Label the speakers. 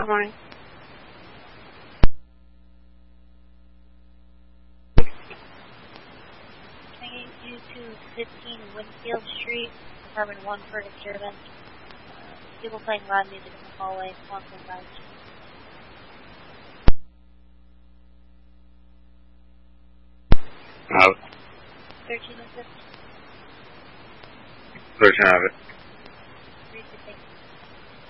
Speaker 1: Good morning.
Speaker 2: Can I get you to 15 Winfield Street, apartment 1 for disturbance? People playing loud music in the hallway, walking by.
Speaker 3: Have it.
Speaker 2: 13 and 15.
Speaker 3: 13 have it.